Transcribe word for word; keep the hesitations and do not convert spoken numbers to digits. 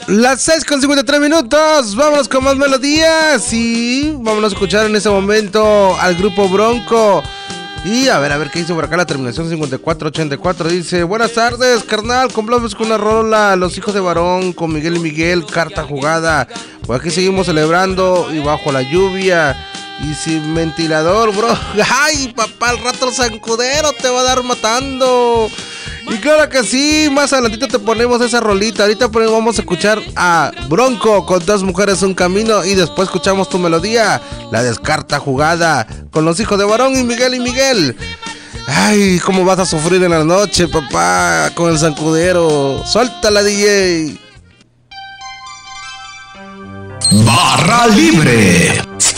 Las seis con cincuenta y tres minutos, vámonos con más melodías y vámonos a escuchar en este momento al grupo Bronco. Y a ver, a ver qué dice por acá la terminación cincuenta y cuatro ochenta y cuatro. Dice, buenas tardes, carnal, complamos con una rola, Los Hijos de Varón, con Miguel y Miguel, Carta Jugada. Pues aquí seguimos celebrando y bajo la lluvia y sin ventilador, bro. Ay, papá, el rato el zancudero te va a dar matando. Y claro que sí, más adelantito te ponemos esa rolita. Ahorita vamos a escuchar a Bronco con Dos Mujeres Un Camino y después escuchamos tu melodía, la Descarta Jugada, con Los Hijos de Varón y Miguel y Miguel. Ay, cómo vas a sufrir en la noche, papá, con el zancudero. Suéltala, D J. Barra Libre.